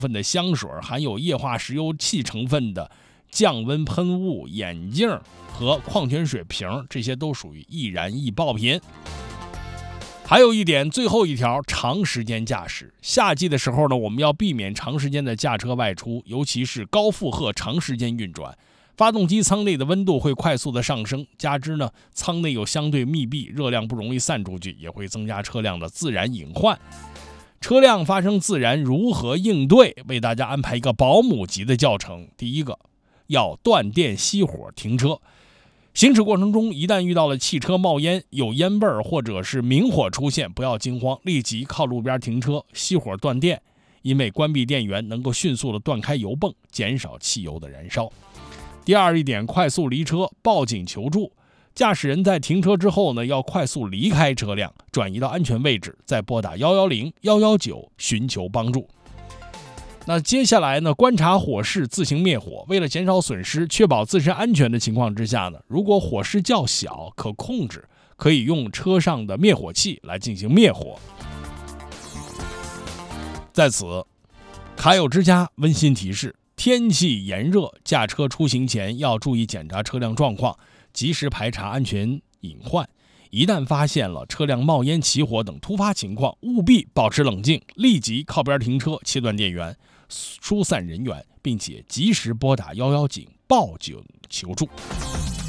分的香水、含有液化石油气成分的降温喷雾、眼镜和矿泉水瓶，这些都属于易燃易爆品。还有一点，最后一条，长时间驾驶。夏季的时候呢，我们要避免长时间的驾车外出，尤其是高负荷长时间运转，发动机舱内的温度会快速的上升，加之呢舱内又相对密闭，热量不容易散出去，也会增加车辆的自燃隐患。车辆发生自燃如何应对？为大家安排一个保姆级的教程。第一个，要断电熄火停车。行驶过程中，一旦遇到了汽车冒烟、有烟味儿或者是明火出现，不要惊慌，立即靠路边停车，熄火断电。因为关闭电源能够迅速的断开油泵，减少汽油的燃烧。第二一点，快速离车，报警求助。驾驶人在停车之后呢，要快速离开车辆，转移到安全位置，再拨打110、119寻求帮助。那接下来呢，观察火势，自行灭火。为了减少损失，确保自身安全的情况之下呢，如果火势较小，可控制，可以用车上的灭火器来进行灭火。在此，卡友之家温馨提示：天气炎热，驾车出行前要注意检查车辆状况，及时排查安全隐患。一旦发现了车辆冒烟、起火等突发情况，务必保持冷静，立即靠边停车，切断电源，疏散人员，并且及时拨打119报警求助。